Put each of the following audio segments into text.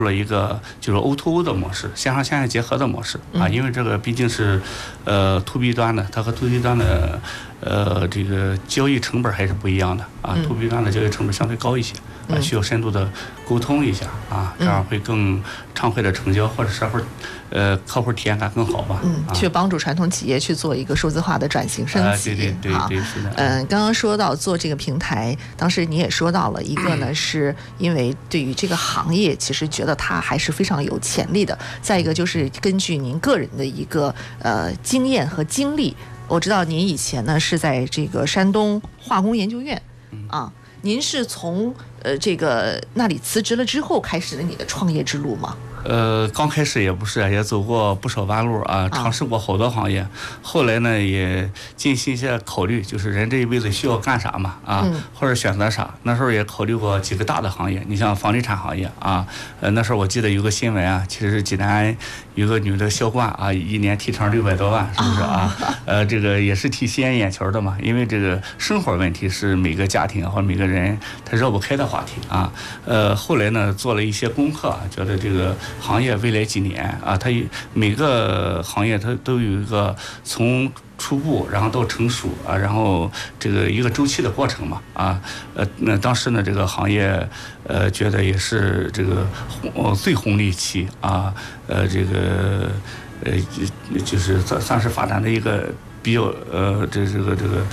了一个就是 O2O 的模式，线上线下结合的模式啊，因为这个毕竟是to B 端的，它和to B 端的这个交易成本还是不一样的啊，to B 端的交易成本相对高一些，需要深度的沟通一下啊，这样会更畅快的成交，或者是客户体验感更好吧。 去帮助传统企业去做一个数字化的转型升级。 对，是的。 刚刚说到做这个平台，当时你也说到了一个呢，是因为对于这个行业，其实觉得它还是非常有潜力的。再一个就是根据您个人的一个经验和经历，我知道您以前呢是在这个山东化工研究院啊，您是从这个那里辞职了之后开始了你的创业之路吗？ 刚开始也不是，也走过不少弯路啊，尝试过好多行业。后来呢，也进行一些考虑，就是人这一辈子需要干啥嘛啊，或者选择啥。那时候也考虑过几个大的行业，你像房地产行业啊，那时候我记得有个新闻啊，其实济南有个女的销冠啊，一年提成600多万，是不是啊？这个也是挺吸引眼球的嘛，因为这个生活问题是每个家庭或者每个人他绕不开的话题啊。后来呢，做了一些功课，觉得这个行业未来几年啊，它每个行业它都有一个从初步然后到成熟啊，然后这个一个周期的过程嘛啊。那当时呢，这个行业觉得也是这个最红利期啊，这个就是算是发展的一个比较这个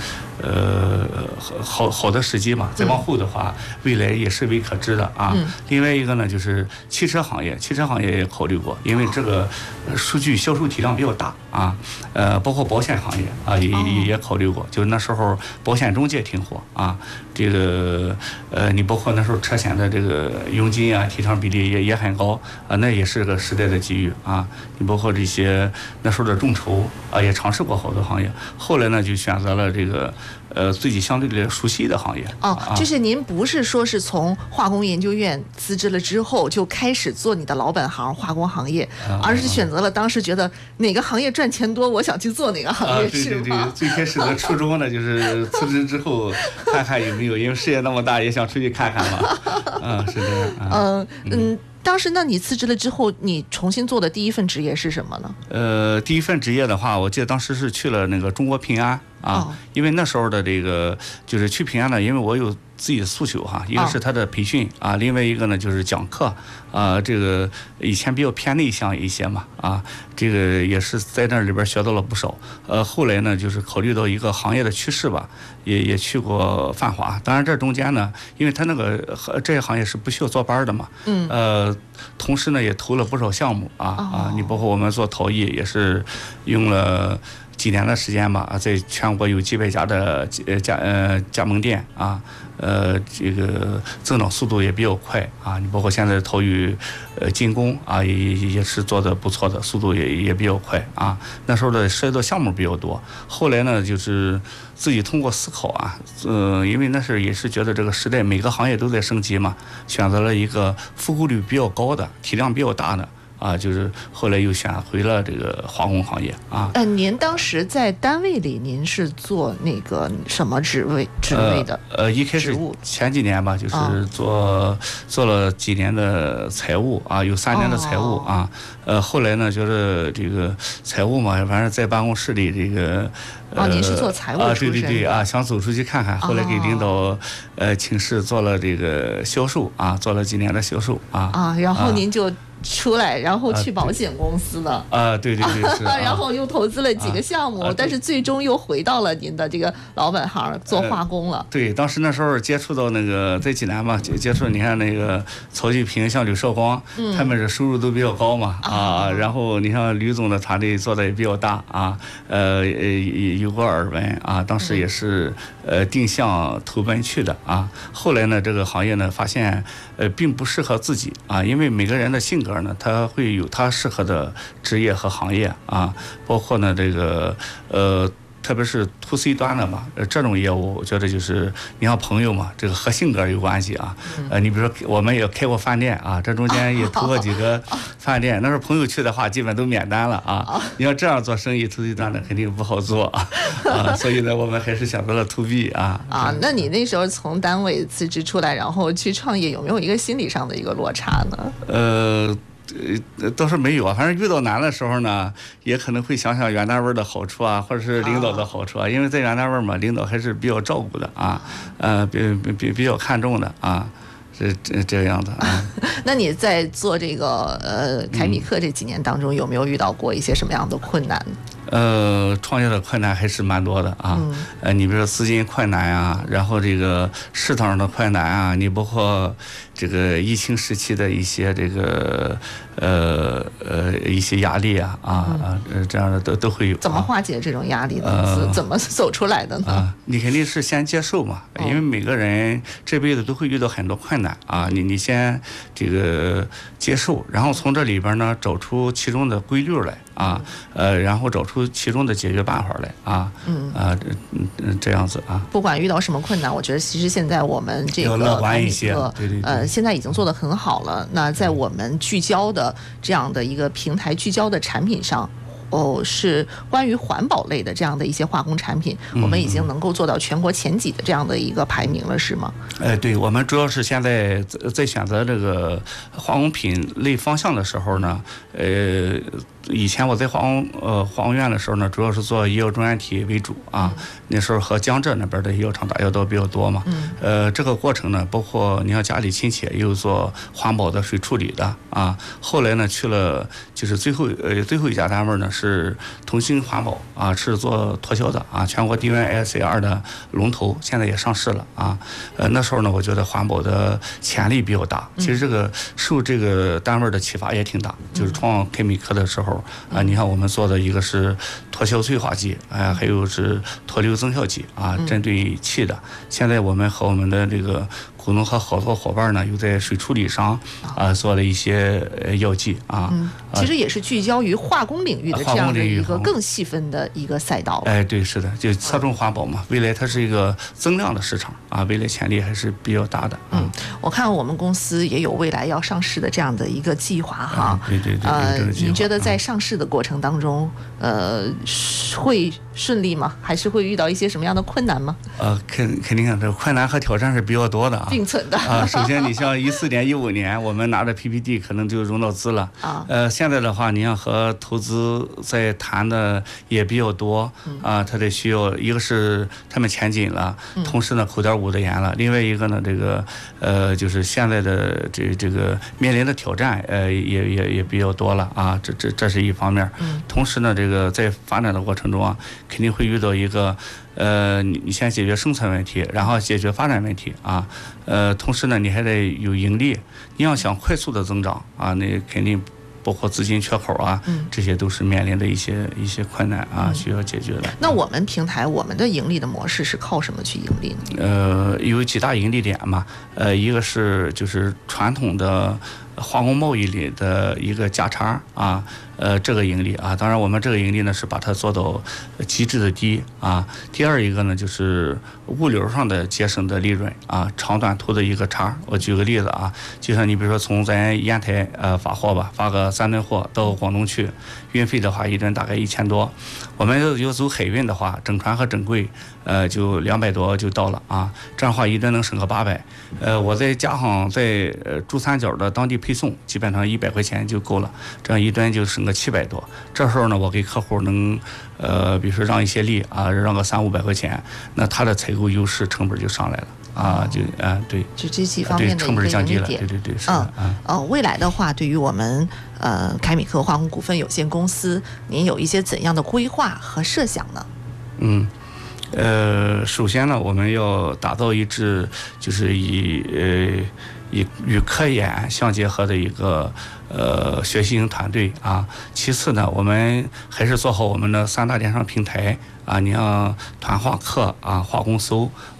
好的时机嘛，再往后的话，未来也是未可知的啊。另外一个呢，就是汽车行业也考虑过，因为这个数据销售体量比较大啊。包括保险行业啊，也考虑过，就是那时候保险中介挺火啊。这个你包括那时候车险的这个佣金啊，提成比例也很高啊，那也是个时代的机遇啊。你包括这些那时候的众筹啊，也尝试过好多行业，后来呢就选择了这个自己相对的熟悉的行业。 就是您不是说是从化工研究院辞职了之后就开始做你的老本行化工行业，而是选择了当时觉得哪个行业赚钱多，我想去做哪个行业，是吗？ 对，最开始的初衷呢，就是辞职之后看看有没有，因为事业那么大，也想出去看看嘛。是这样。 当时那你辞职了之后，你重新做的第一份职业是什么呢？ 第一份职业的话，我记得当时是去了那个中国平安啊，因为那时候的这个就是去平安呢，因为我有自己的诉求哈，一个是他的培训啊，另外一个呢就是讲课啊，这个以前比较偏内向一些嘛啊，这个也是在那里边学到了不少。后来呢，就是考虑到一个行业的趋势吧，也去过泛华。当然这中间呢，因为他那个这些行业是不需要坐班的嘛，同时呢也投了不少项目啊，你包括我们做陶艺也是用了几年的时间吧，在全国有几百家的加盟店啊，这个增长速度也比较快啊。你包括现在陶艺进攻啊，也是做的不错的，速度也比较快啊。那时候的涉及到项目比较多，后来呢就是自己通过思考啊，因为那时也是觉得这个时代每个行业都在升级嘛，选择了一个复购率比较高的、体量比较大的。就是后来又选回了这个化工行业啊。 您当时在单位里，您是做那个什么职位的？ 一开始前几年吧，就是做了几年的财务啊，有3年的财务啊。后来呢，觉得这个财务嘛，反正在办公室里这个。 您是做财务出身的？ 对啊，想走出去看看。后来给领导请示做了这个销售啊，做了几年的销售啊。 然后您就出来，然后去保险公司了。 对是。 然后又投资了几个项目，但是最终又回到了您的这个老本行，做化工了。 对，当时那时候接触到那个在济南嘛，接触你看那个曹继平、像柳绍光，他们的收入都比较高嘛然后你像吕总的团队做的也比较大啊，有过耳闻啊，当时也是定向投奔去的啊。后来呢，这个行业呢发现并不适合自己啊，因为每个人的性格呢，他会有他适合的职业和行业啊，包括呢这个特别是 to C 端的嘛，这种业务，我觉得就是你像朋友嘛，这个和性格有关系啊。你比如说我们也开过饭店啊，这中间也投过几个饭店，那时候朋友去的话，基本都免单了啊。你要这样做生意 to C 端的肯定不好做啊，所以呢，我们还是选择了 to B 啊。 那你那时候从单位辞职出来，然后去创业，有没有一个心理上的一个落差呢？ 倒是没有啊，反正遇到难的时候呢，也可能会想想原单位的好处啊，或者是领导的好处啊，因为在原单位嘛，领导还是比较照顾的啊，比较看重的啊，是这个样子啊。 那你在做这个凯米克这几年当中，有没有遇到过一些什么样的困难？ 创业的困难还是蛮多的啊。你比如说资金困难啊，然后这个市场上的困难啊，你包括这个疫情时期的一些这个一些压力啊这样的都会有。 怎么化解这种压力呢？怎么走出来的呢？ 你肯定是先接受嘛，因为每个人这辈子都会遇到很多困难啊。你先这个接受，然后从这里边呢找出其中的规律来啊，然后找出其中的解决办法来啊。这样子啊。 不管遇到什么困难，我觉得其实现在我们这个乐观一些，对， 现在已经做得很好了。那在我们聚焦的这样的一个平台聚焦的产品上，是关于环保类的这样的一些化工产品，我们已经能够做到全国前几的这样的一个排名了，是吗？ 对，我们主要是现在在选择这个化工品类方向的时候呢，以前我在化工院的时候呢，主要是做医药中原体为主啊。那时候和江浙那边的医药厂打交道比较多嘛。这个过程呢，包括你像家里亲戚也有做环保的水处理的啊。后来呢，去了就是最后一家单位呢是同心环保啊，是做脱销的啊，全国低温 SCR 的龙头，现在也上市了啊。那时候呢，我觉得环保的潜力比较大。其实这个受这个单位的启发也挺大，就是创凯米克的时候。你看我们做的一个是脱硝催化剂，还有是脱硫增效剂啊，针对气的。现在我们和我们的这个股东和合作伙伴呢，又在水处理上做了一些药剂啊。 其实也是聚焦于化工领域的这样的一个更细分的一个赛道。 对，是的，就侧重环保嘛。未来它是一个增量的市场啊，未来潜力还是比较大的。 我看我们公司也有未来要上市的这样的一个计划哈。 对， 你觉得在上市的过程当中，会顺利吗？还是会遇到一些什么样的困难吗？ 肯定这个困难和挑战是比较多的啊， 并存的啊。首先，你像14年、15年，我们拿着 PPT 可能就融到资了啊。现在的话，你要和投资在谈的也比较多啊，他得需要一个是他们钱紧了，同时呢口点捂得严了，另外一个呢这个就是现在的这个面临的挑战也比较多了啊，这是一方面。同时呢，这个在发展的过程中啊，肯定会遇到一个你先解决生存问题，然后解决发展问题啊，同时呢你还得有盈利，你要想快速的增长啊，那肯定包括资金缺口啊，这些都是面临的一些困难啊，需要解决的。 那我们平台我们的盈利的模式是靠什么去盈利呢？ 有几大盈利点嘛，一个是就是传统的化工贸易里的一个价差啊，这个盈利啊，当然我们这个盈利呢是把它做到极致的低啊。第二一个呢就是物流上的节省的利润啊，长短途的一个差。我举个例子啊，就像你比如说从咱烟台发货吧，发个3吨货到广东去，运费的话1吨大概1000多，我们要走海运的话，整船和整柜就200多就到了啊，这样的话1吨能省个800。我再加上在珠三角的当地配送，基本上100块钱就够了，这样1吨就省个700多。这时候呢，我给客户能比如说让一些利啊，让个300-500块钱，那他的采购优势成本就上来了啊，对， 就这几方面的成本降低了， 对， 是的。 未来的话，对于我们凯米克化工股份有限公司，您有一些怎样的规划和设想呢？ 首先呢，我们要打造一支就是以与科研相结合的一个学习型团队啊。其次呢，我们还是做好我们的3大电商平台啊，你像团化课啊、化工搜，包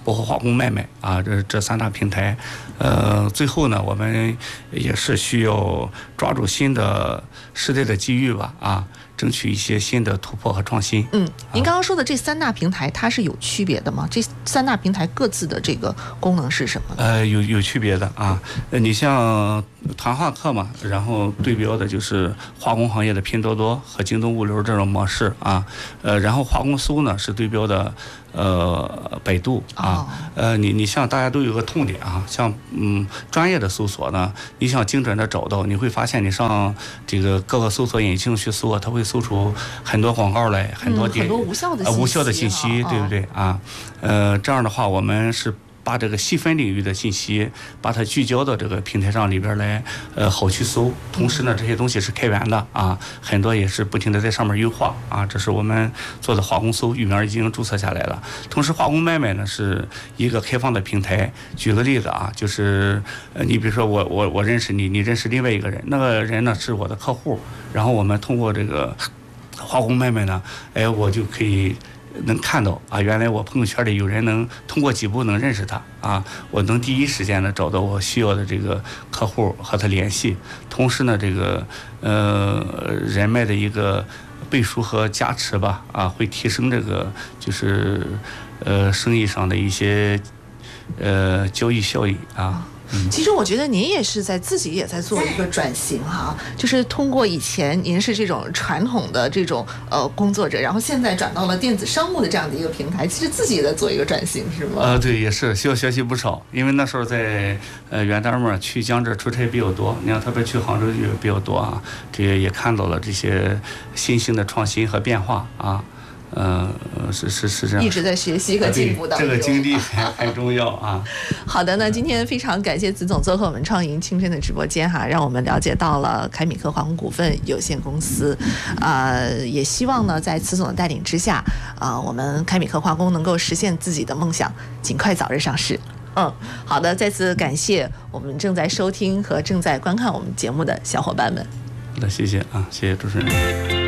包括化工买卖啊，这3大平台。最后呢，我们也是需要抓住新的时代的机遇吧，啊，争取一些新的突破和创新。 您刚刚说的这3大平台，它是有区别的吗？这3大平台各自的这个功能是什么？ 有区别的啊。你像团化客嘛，然后对标的就是化工行业的拼多多和京东物流这种模式啊。然后化工搜呢是对标的百度啊。你像大家都有个痛点啊，像专业的搜索呢，你想精准的找到，你会发现你上这个各个搜索引擎去搜，它会搜出很多广告来，很多无效的信息， 对不对啊？这样的话，我们是把这个细分领域的信息，把它聚焦到这个平台上里边来，好去搜。同时呢，这些东西是开源的啊，很多也是不停的在上面优化啊。这是我们做的化工搜，域名已经注册下来了。同时，化工买卖呢是一个开放的平台。举个例子啊，就是你比如说我认识你，你认识另外一个人，那个人呢是我的客户，然后我们通过这个化工买卖呢，我就可以能看到啊，原来我朋友圈里有人能通过几步能认识他啊，我能第一时间的找到我需要的这个客户和他联系。同时呢，这个人脉的一个背书和加持吧，啊，会提升这个就是生意上的一些交易效益啊。 其实我觉得您也是自己也在做一个转型哈，就是通过以前您是这种传统的这种工作者，然后现在转到了电子商务的这样的一个平台，其实自己也在做一个转型，是吗？ 对，也是需要学习不少，因为那时候在远单嘛，去江浙出差比较多，你看特别去杭州就比较多啊，这也看到了这些新兴的创新和变化啊。是这样， 一直在学习和进步当中， 这个经历很重要啊。 好的，那今天非常感谢子总做客我们创盈青春的直播间哈，让我们了解到了凯米克化工股份有限公司，也希望呢在子总的带领之下，我们凯米克化工能够实现自己的梦想，尽快早日上市。好的，再次感谢我们正在收听和正在观看我们节目的小伙伴们。 那谢谢啊，谢谢主持人。